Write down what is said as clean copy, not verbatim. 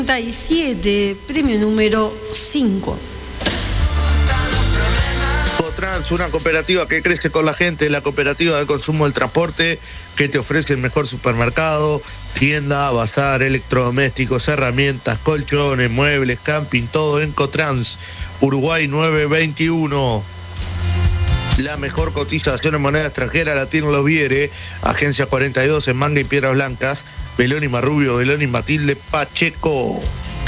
37, premio número 5. Cotrans, una cooperativa que crece con la gente, la cooperativa de consumo del transporte, que te ofrece el mejor supermercado, tienda, bazar, electrodomésticos, herramientas, colchones, muebles, camping, todo en Cotrans, Uruguay 921. La mejor cotización en moneda extranjera la tienen los Viere, Agencia 42 en Manga y Piedras Blancas, Belón y Marrubio, Belón y Matilde Pacheco.